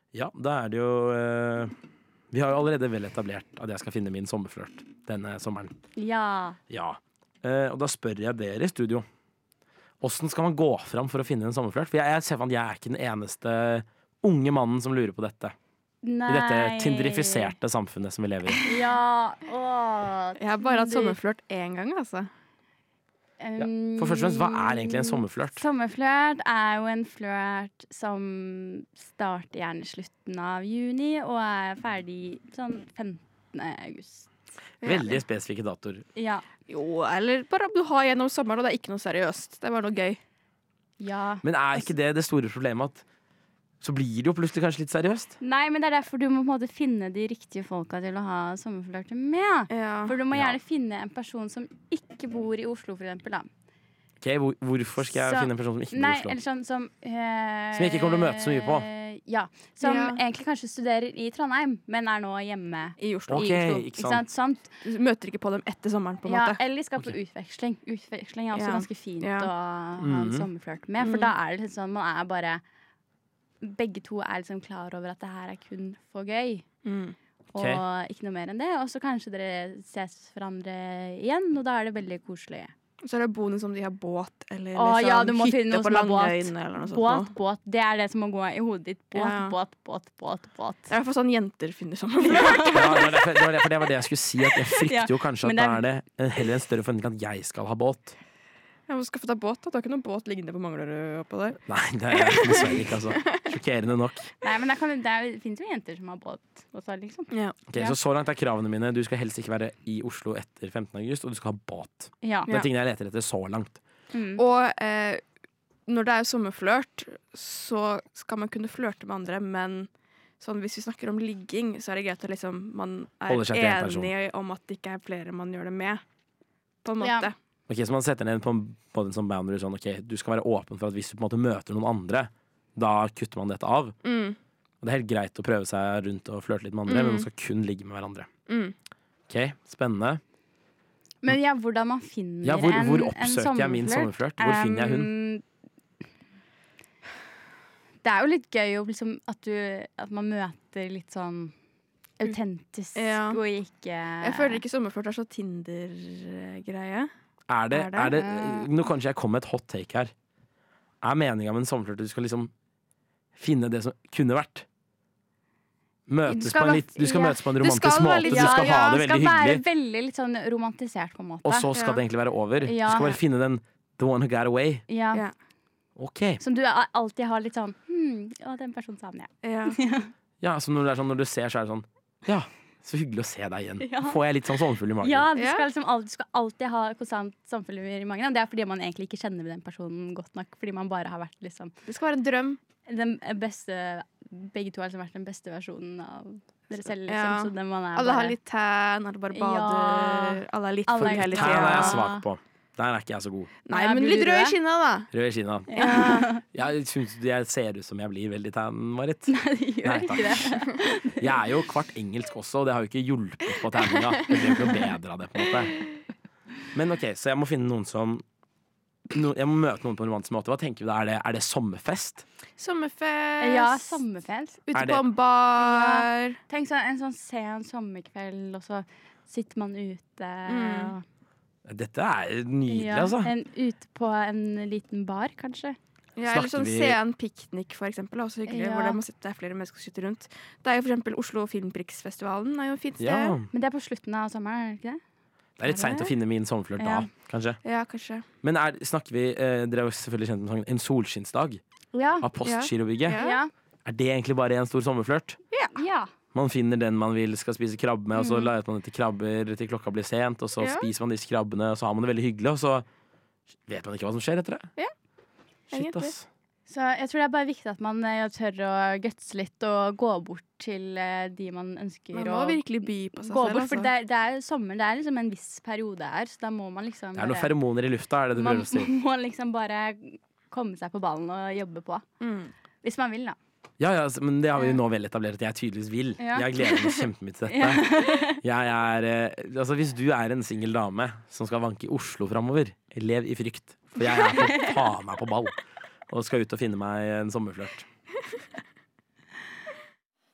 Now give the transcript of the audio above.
Ja, da er det jo vi har jo allerede vel etablert at jeg skal finne min sommerflørt denne sommeren. Ja. Ja. Og da spør jeg dere i studio. Hvordan skal man gå fram for å finne en sommerflørt? For jeg ser for meg at jeg er ikke den eneste unge mannen som lurer på dette. Nei. I dette tindrifiserte samfunnet som vi lever i. Ja, åh. Jeg har bare hatt sommerflørt 1 gang, altså. Ja. For først og fremst, hva er egentlig en sommerflørt? Sommerflørt er jo en flørt som starter gjerne slutten av juni og er ferdig sånn 15. august. Veldig spesifikke datoer. Ja. Jo, eller bare du har gjennom sommeren, og det er ikke noe seriøst. Det er bare noe gøy. Ja. Men er ikke det store problemet at så blir det jo plutselig kanskje litt seriøst? Nei, men det er derfor du må på en måte finne de riktige folka til å ha sommerflørter med. Ja. For du må gjerne finne en person som ikke bor i Oslo, for eksempel, da. Ok, hvorfor skal jeg finne en person som ikke bor i Oslo? Eller sånn som Som jeg ikke kommer til å møte så mye på? Ja, som Ja. egentlig kanskje studerer i Trondheim, men er nå hjemme I Oslo. Ok, i Oslo. ikke sant. Sånt. Du møter ikke på dem etter sommeren, på en Ja, måte. eller de skal på utveksling. Utveksling er også Ja. ganske fint Ja. å ha en sommerflørt med, for da er det litt sånn, man er bare begge to er liksom klar over at det her er kun for gøy. Mm. Og ikke noe mer enn det. Og så kanskje dere ses hverandre igjen, og da er det veldig koselig. Så er det bonus om de har båt, eller Å, ja, du må finne hytte noe på som har båt. Langøyene, eller noe sånt. Båt. Det er det som må gå i hodet ditt. Båt. Det er i hvert fall sånn jenter finner sommerflørt. Ja, det var det jeg skulle si. At jeg frykter Ja, jo kanskje men at da er det heller en større forventning at jeg skal ha båt. Jeg må skaffe deg båt, da. Du har ikke noen båt liggende på Manglerud oppå der. Nei, det er dessverre ikke, altså. Sjokkerende nok. Nei, men det finnes jo jenter som har båt også, liksom. Ja. Ok, så langt er kravene mine. Du skal helst ikke være i Oslo etter 15. august, og du skal ha båt. Ja. Det er tingene jeg leter etter så langt. Og når det er sommerflørt, så skal man kunne flørte med andre, men sånn, hvis vi snakker om ligging, så er det greit at liksom, man er Holder seg til en person. enig om at det ikke er flere man gjør det med. På en Ja. måte. Ok, Så man setter ned på en sånn boundary sånn, ok, du skal være åpen for at hvis du på en måte møter noen andre, da kutter man dette av. Mm. Og det er helt greit å prøve seg rundt og flørte litt med andre, men man skal kun ligge med hverandre. Mm. Ok, spennende. Men ja, hvordan man finner Ja, hvor en oppsøker jeg min sommerflørt? Hvor finner jeg hun? Det er jo litt gøy å liksom, at man møter litt sånn autentisk Ja. og ikke Jeg føler ikke sommerflørt er så Tinder-greie. Er det, Er det? nå kanskje jeg kommer med et hot take her. Er meningen med en sommerflørt at du skal liksom finne det som kunne vært? Du skal møtes på en romantisk skal være måte. litt- Du skal ha det det veldig skal være hyggelig. veldig litt sånn romantisert, på en måte. Og så skal Ja. det egentlig være over. Ja. Du skal bare finne den the one who got away. Ja. Ja. Ok. Som du alltid har litt sånn å, den personen savner jeg. Ja. Ja, så når det er sånn, når du ser, så er det sånn ja, så hyggelig å se deg igjen. Ja. Får jeg litt sånn sommerfugl i magen. Ja, du Ja. skal, liksom du skal alltid ha konstant samfølge i magen. Og det er fordi man egentlig ikke kjenner den personen godt nok. Fordi man bare har vært liksom Det skal være en drøm. den beste. Begge to har liksom vært den beste versjonen av dere selv. Liksom. Ja. Så den man er Alle har bare litt tan, alle bare Ja. bader. Alle er litt Alle full er hele litt Tan er jeg tida. svak på. Der er ikke jeg så god. Nei, Ja, men blir litt du rød i det? kinna, da. Rød i kinna. Ja. Jeg syns jeg ser ut som jeg blir veldig tan, Marit. Nei, det gjør Nei, ikke takk. det. Jeg er jo kvart engelsk også, og det har jo ikke hjulpet på tanninga. Det blir jo ikke noe bedre av det, på en måte. Men ok, så jeg må finne noen som jeg må møte noen på en romantisk måte. Hva tenker du da? Er det sommerfest? Sommerfest. Ja, sommerfest. Ute Er det- på en bar. Tenk sånn en sånn sen sommerkveld, og så sitter man ute. og- Dette er nydelig, Ja, altså. ute på en liten bar, kanskje. Ja, eller Snakker sånn vi- sen piknik, for eksempel. er Også hyggelig, Ja. hvor det er flere mennesker som sitter rundt. Det er jo for eksempel Oslo Filmpriksfestivalen. Er jo et fint sted. Ja. Men det er på slutten av sommeren, er det ikke det? Det er litt seint å finne min sommerflørt da, Ja. kanskje. Ja, kanskje. Men snakker vi Dere er jo selvfølgelig kjent med sangen 'En solskinnsdag' Ja. av Postgirobygget. Ja. Ja. Er det egentlig bare en stor sommerflørt? ja. Man finner den man vil skal spise krabbe med, og så lager man etter krabber til klokka blir sent, og så Ja. spiser man disse krabbene, og så har man det veldig hyggelig, og så vet man ikke hva som skjer etter det. Ja. Shit, Egentlig. ass. Så jeg tror det er bare viktig at man tør å gutse litt og gå bort til de man ønsker Man å må virkelig by på seg gå selv. bort. For Altså. det er sommer, det er liksom en viss periode her, så da må man liksom Det er noen feromoner i lufta, er det du man prøver å si. må liksom bare komme seg på ballen og jobbe på. Mm. Hvis man vil, da. Ja, men det har vi jo nå vel etablert at jeg tydeligvis vil. Ja. Jeg gleder meg kjempemye til dette. Altså, hvis du er en singel dame som skal vanke i Oslo framover, lev i frykt. For jeg er faen meg på ball og skal ut og finne meg en sommerflørt.